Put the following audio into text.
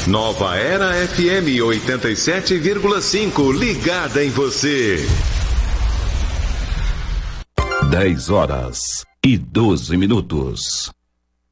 Nova Era FM 87,5, ligada em você. 10 horas e 12 minutos.